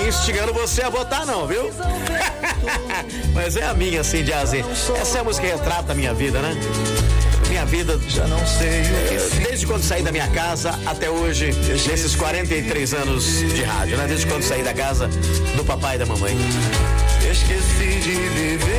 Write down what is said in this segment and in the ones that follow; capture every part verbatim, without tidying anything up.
instigando você a votar não, viu? Mas é a minha, assim, de A Z. Essa é a música que retrata a minha vida, né? Minha vida, já não sei, desde quando saí da minha casa até hoje, nesses quarenta e três anos de rádio, né? Desde quando saí da casa do papai e da mamãe. Esqueci de viver.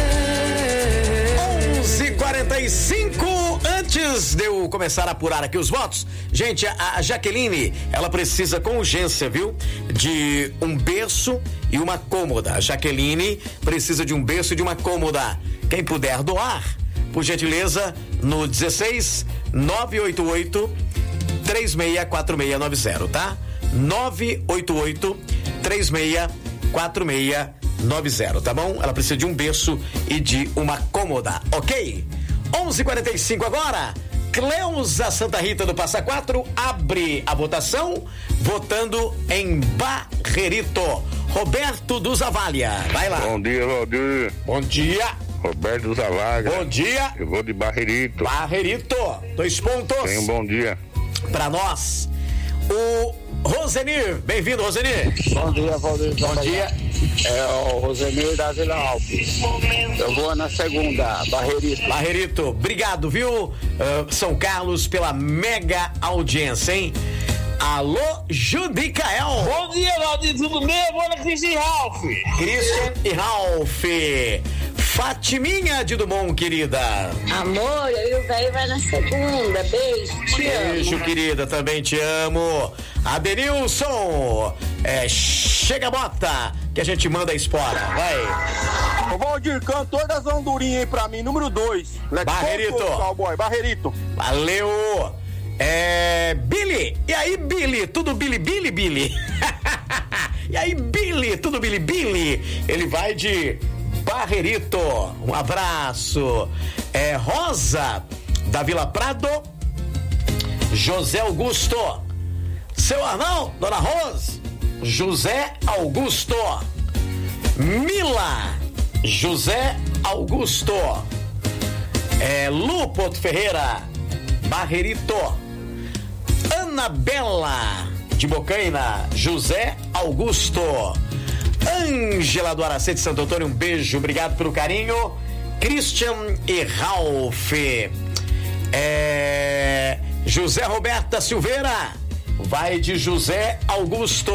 onze e quarenta e cinco, antes de eu começar a apurar aqui os votos, gente, a, a Jaqueline, ela precisa com urgência, viu? De um berço e uma cômoda. A Jaqueline precisa de um berço e de uma cômoda. Quem puder doar, por gentileza, no dezesseis nove oito oito três seis quatro seis nove zero, tá? nove oito oito três seis quatro seis nove zero, tá bom? Ela precisa de um berço e de uma cômoda, ok? onze e quarenta e cinco agora. Cleusa Santa Rita do Passa Quatro abre a votação, votando em Barrerito. Roberto do Zavalha, vai lá. Bom dia, Valdir. Bom dia. Roberto do Zavalha. Bom dia. Eu vou de Barrerito. Barrerito, dois pontos. Tenha um bom dia. Pra nós. O Rosenir, bem-vindo, Rosenir. Bom dia, Valdir. Bom dia. É o Rosenir da Vila Alpes. Eu vou na segunda, Barrerito. Barrerito, obrigado, viu? Uh, São Carlos, pela mega audiência, hein? Alô, Judicael. Bom dia, Valdir, tudo bem? Eu vou na Christian e Ralph. Christian e Ralph. Fatiminha de Dumont, querida. Amor, eu e o velho vai na segunda. Beijo, te amo. Beijo, querida, também te amo. Adenilson, é, chega a bota, que a gente manda a espora, vai. Ô Valdir, cantor das Andorinhas aí pra mim, número dois. Barrerito. Cowboy, Barrerito. Valeu. É, Billy, e aí, Billy, tudo Billy, Billy, Billy? E aí, Billy, tudo Billy, Billy? Ele vai de Barrerito, um abraço. É, Rosa, da Vila Prado, José Augusto, seu Arnão, Dona Rose, José Augusto, Mila, José Augusto, é, Lu Porto Ferreira, Barrerito, Anabela de Bocaina, José Augusto, Ângela do Aracete Santo Antônio, um beijo, obrigado pelo carinho. Christian e Ralph, é, José Roberta Silveira, vai de José Augusto.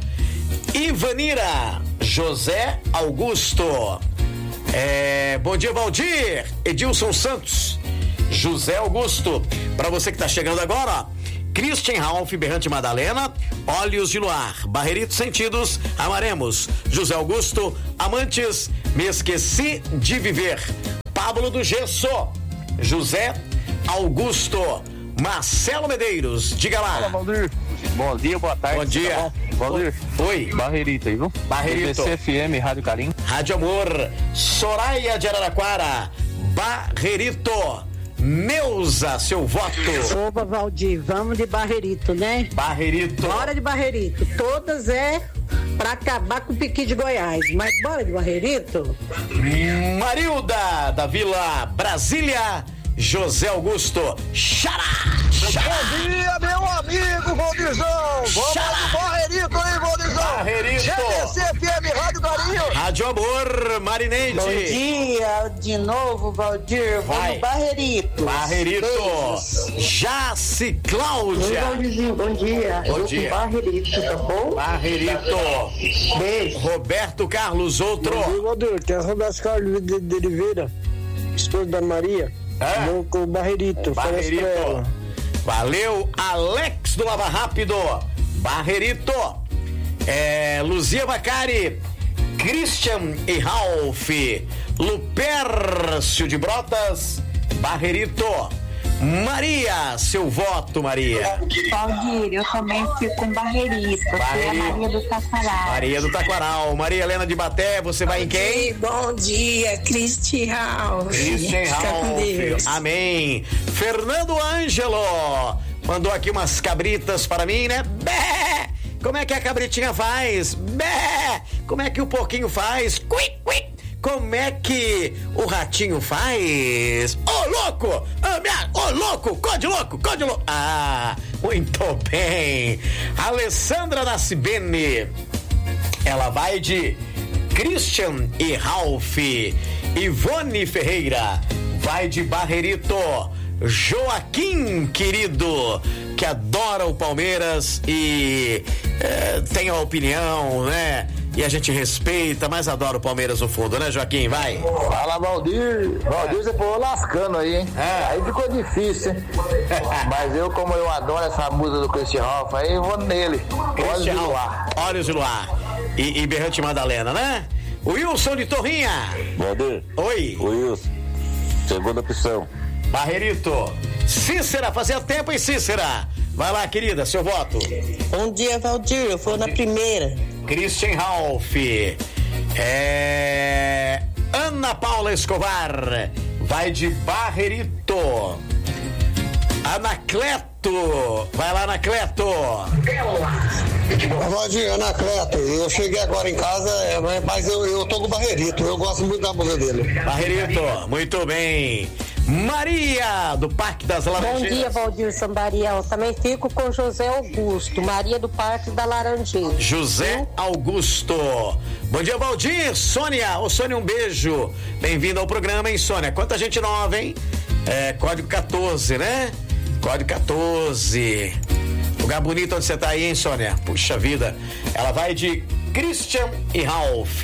Ivanira, José Augusto, é, bom dia, Valdir. Edilson Santos, José Augusto. Para você que tá chegando agora, ó, Christian Ralph, Berrante Madalena, Olhos de Luar, Barrerito Sentidos, Amaremos, José Augusto, Amantes, Me Esqueci de Viver, Pablo do Gesso, José Augusto, Marcelo Medeiros, diga lá. Fala, Valdir. Bom dia, boa tarde. Bom dia. Tá bom? Valdir. Oi. Barrerito aí, viu? Barrerito. B C F M, Rádio Carim. Rádio Amor, Soraya de Araraquara, Barrerito. Neuza, seu voto. Opa, Valdir, vamos de Barrerito, né? Barrerito. Bora de Barrerito. Todas é pra acabar com o Piqui de Goiás, mas bora de Barrerito. Marilda, da Vila Brasília, José Augusto. Xará! Xará! Bom dia, meu amigo Valdizão. Vamos Xará! de Barrerito aí, Valdizão. Barrerito. G D C F M, Rádio Carinho. Rádio Amor, Marineide. Bom dia, de novo, Valdir. Vai. Vamos Barrerito. Barrerito. Beijos. Jace Cláudia. Valdirzinho, bom dia. Bom Eu dia. com Barrerito, tá bom? Barrerito. Beijo. Roberto Carlos, outro. Valdir, tem a Roberto Carlos de, de Oliveira, esposa da Maria. É? Vou com o Barrerito. Barrerito. Valeu, Alex do Lava Rápido. Barrerito. É, Luzia Bacari, Christian e Ralph, Lupércio de Brotas, Barrerito. Maria, seu voto, Maria. Valdir, eu também fico com Barrerito. Barrerito. Foi a Maria do Taquaral. Maria do Taquaral. Maria Helena de Baté, você vai em quem? Bom dia, Cristian Ralph. Christian Fica com Deus. Ralph. Amém. Fernando Ângelo mandou aqui umas cabritas para mim, né? Bé! Como é que a cabritinha faz? Bé! Como é que o porquinho faz? Quick, quick! Como é que o ratinho faz? Ô, oh, louco! Ô, oh, louco! Code louco! Code louco! Ah, muito bem! Alessandra Nascibene, Ela vai de Christian e Ralph. Ivone Ferreira vai de Barreirito. Joaquim, querido, que adora o Palmeiras e é, tem a opinião, né? E a gente respeita, mas adora o Palmeiras no fundo, né, Joaquim? Vai. Fala, Valdir. Valdir, você foi lascando aí, hein? É. Aí ficou difícil, hein? Mas eu, como eu adoro essa música do Christian Ralph, aí eu vou nele. Olhos de luar. Olhos de luar. E, e Berrante Madalena, né? O Wilson de Torrinha. Valdir. Oi. O Wilson. Segunda opção. Barreirito. Cícera, fazia tempo, hein, Cícera? Vai lá, querida, seu voto. Bom dia, Valdir. Eu vou na primeira. Christian Ralph. É... Ana Paula Escobar vai de Barreirito. Anacleto. Vai lá, Anacleto. Valdir, Anacleto, eu cheguei agora em casa, mas eu, eu tô com o Barreirito. Eu gosto muito da música dele. Barreirito, muito bem. Maria, do Parque das Laranjeiras. Bom dia, Valdir Sambarião. Também fico com José Augusto, Maria do Parque da Laranjeira. José Augusto. Bom dia, Valdir. Sônia, ô Sônia, um beijo. Bem-vindo ao programa, hein, Sônia? Quanta gente nova, hein? É, código catorze, né? Código catorze. Lugar bonito onde você tá aí, hein, Sônia? Puxa vida. Ela vai de Christian e Ralph.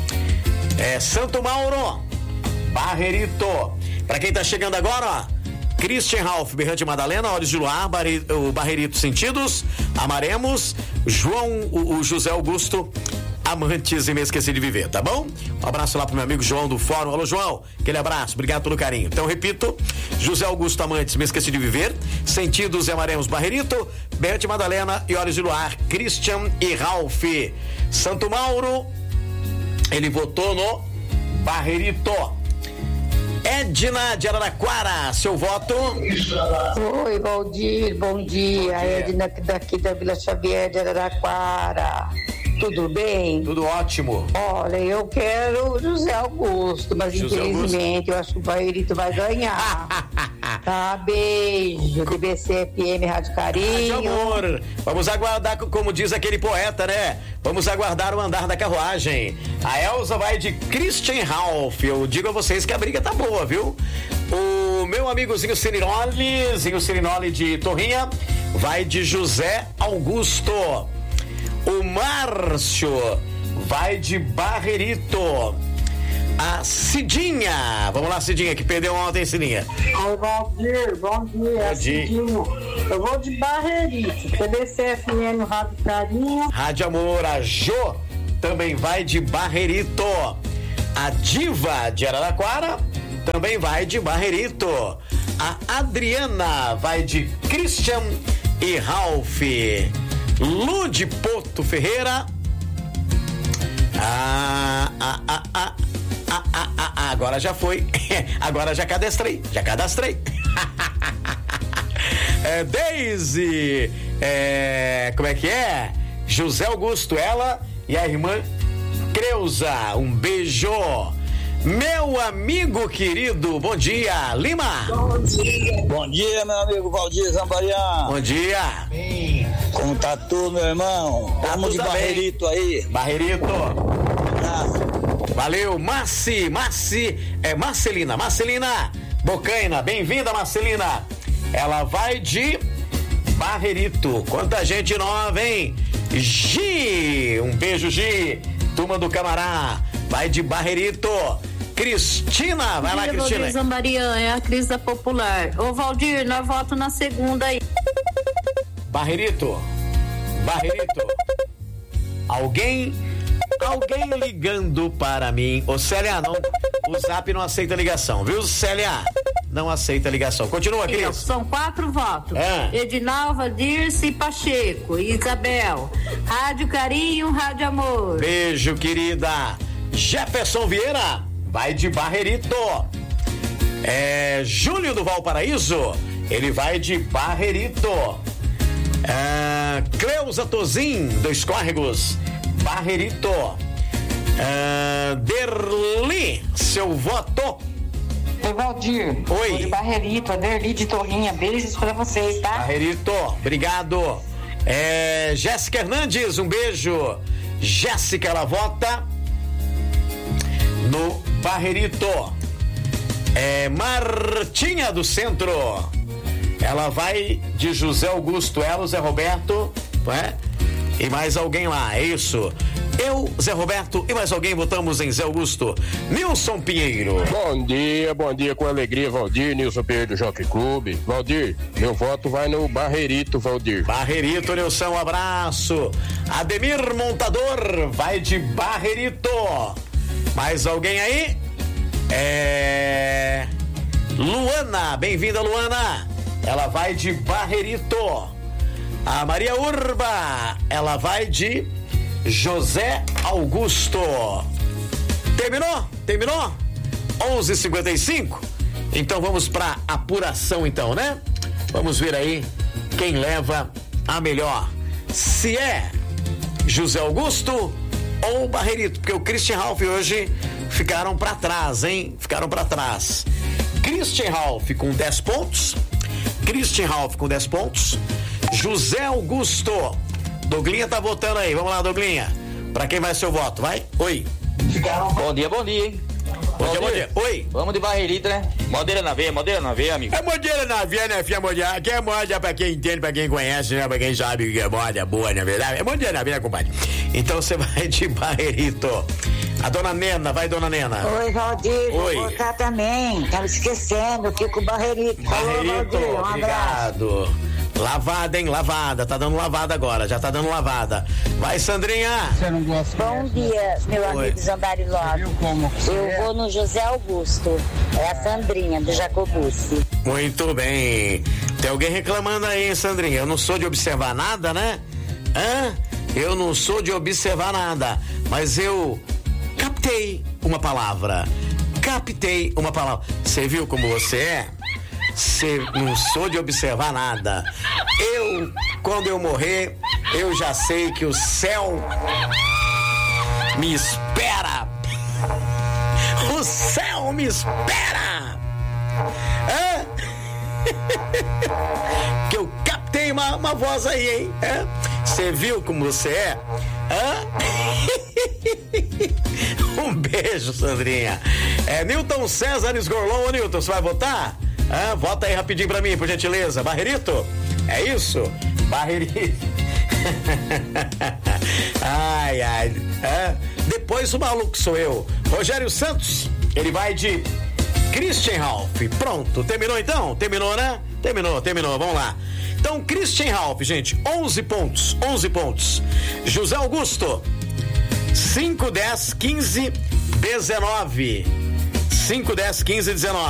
É, Santo Mauro, Barreirito. Pra quem tá chegando agora, ó, Christian Ralph, Berrante Madalena, Olhos de Luar, Barre, o Barreirito Sentidos, Amaremos, João, o, o José Augusto, Amantes e Me Esqueci de Viver, tá bom? Um abraço lá pro meu amigo João do Fórum. Alô, João, aquele abraço, obrigado pelo carinho. Então, repito, José Augusto, Amantes, Me Esqueci de Viver, Sentidos e Amaremos, Barreirito, Berrante Madalena e Olhos de Luar, Christian e Ralph. Santo Mauro, ele votou no Barreirito. Edna de Araraquara, seu voto? Oi, Valdir, bom dia. Edna daqui da Vila Xavier de Araraquara. Tudo bem? Tudo ótimo. Olha, eu quero o José Augusto, mas José infelizmente Augusto. Eu acho que o Barreirito vai ganhar. Tá, beijo. D B C F M Rádio Carinho. Rádio Amor. Vamos aguardar, como diz aquele poeta, né? Vamos aguardar o andar da carruagem. A Elza vai de Christian Ralph. Eu digo a vocês que a briga tá boa, viu? O meu amigozinho Cirinoli, Zinho Cirinoli de Torrinha, vai de José Augusto. O Márcio vai de Barreirito. A Cidinha, vamos lá, Cidinha, que perdeu ontem, Cidinha. Oi, Valdir, bom dia, Cidinho. Eu vou de Barreirito, T B C F M Rádio Carinho. Rádio Amor, a Jô também vai de Barreirito. A Diva de Araraquara também vai de Barreirito. A Adriana vai de Christian e Ralph. Lu de Porto Ferreira. Ah, ah, ah, ah, ah, ah, ah, agora já foi. Agora já cadastrei. Já cadastrei. É, Daisy. É, como é que é? José Augusto, ela e a irmã Creuza. Um beijo. Meu amigo querido, bom dia, Lima. Bom dia. Bom dia, meu amigo Valdir Zambarian. Bom dia. Como tá tudo, meu irmão? Tá Vamos de Barreirito bem. Aí. Barreirito. Valeu, Marci, Marci, é Marcelina, Marcelina Bocaina, bem-vinda, Marcelina. Ela vai de Barreirito. Quanta gente nova, hein? Gi, um beijo, Gi. Turma do Camará, vai de Barreirito. Cristina, vai lá, Cristina. Valdir Zambarian, é a Cris da Popular. Ô, Valdir, nós voto na segunda aí. Barreirito, Barreirito. Alguém, alguém ligando para mim. Ô, Célia, não, o Zap não aceita ligação, viu, Célia? Não aceita ligação. Continua, Cris. São quatro votos. É. Edinalva, Dirce, Pacheco e Isabel. Rádio Carinho, Rádio Amor. Beijo, querida. Jefferson Vieira vai de Barreirito. É, Júlio do Valparaíso, ele vai de Barreirito. É, Cleusa Tozin, dois córregos, Barreirito. É, Derli, seu voto. Oi, Valdir. Oi. Sou de Barreirito, a Derli de Torrinha. Beijos pra vocês, tá? Barreirito, obrigado. É, Jéssica Hernandes, um beijo. Jéssica, ela vota no Barrerito. É Martinha do Centro. Ela vai de José Augusto, ela, o Zé Roberto, né? E mais alguém lá, é isso. Eu, Zé Roberto e mais alguém votamos em Zé Augusto. Nilson Pinheiro. Bom dia, bom dia com alegria, Valdir, Nilson Pinheiro do Jockey Clube. Valdir, meu voto vai no Barrerito, Valdir. Barrerito, Nilson, um abraço. Ademir Montador vai de Barrerito. Mais alguém aí? É... Luana, bem-vinda, Luana. Ela vai de Barrerito. A Maria Urba, ela vai de José Augusto. Terminou? Terminou? onze e cinquenta e cinco. Então vamos pra apuração então, né? Vamos ver aí quem leva a melhor. Se é José Augusto ou Barrerito, porque o Christian Ralph hoje ficaram pra trás, hein? Ficaram pra trás. Christian Ralph com dez pontos. Christian Ralph com dez pontos. José Augusto. Douglinha tá votando aí. Vamos lá, Douglinha. Pra quem vai seu voto? Vai? Oi. Bom dia, bom dia, hein? Bom, bom dia, bom dia. Oi. Vamos de Barrerito, né? Modeira na veia, modeira na veia, amigo. É modeira na veia, né, filha? Modeira. Que é moda pra quem entende, pra quem conhece, né? Pra quem sabe que é moda boa, na verdade. É modeira na veia, compadre. Então você vai de Barrerito. A dona Nena, vai, dona Nena. Oi, Valdir. Oi. Vou votar também. Tava esquecendo, fico com o Barrerito. Barrerito, Falou, Valdir. Um obrigado. abraço. Lavada, hein? Lavada. Tá dando lavada agora. Já tá dando lavada. Vai, Sandrinha. Você não gosta? Bom dia, meu Oi. amigo Zambari Lopes. Eu vou no José Augusto. É a Sandrinha, do Jacobucci. Muito bem. Tem alguém reclamando aí, hein, Sandrinha? Eu não sou de observar nada, né? Hã? Eu não sou de observar nada. Mas eu captei uma palavra. Captei uma palavra. Você viu como você é? Você não sou de observar nada. Eu, quando eu morrer, eu já sei que o céu me espera. O céu me espera. Hã? Que eu captei uma, uma voz aí, hein? Você viu como você é? Hã? Um beijo, Sandrinha. É Newton César Esgorlon. Ô, Newton, você vai votar? Ah, vota aí rapidinho pra mim, por gentileza. Barrerito? É isso? Barrerito. Ai, ai. Ah, depois o maluco sou eu. Rogério Santos, ele vai de Christian Ralph. Pronto, terminou então? Terminou, né? Terminou, terminou, vamos lá. Então, Christian Ralph, gente, onze pontos, onze pontos. José Augusto, cinco, dez, quinze, dezenove. cinco, dez, quinze, dezenove.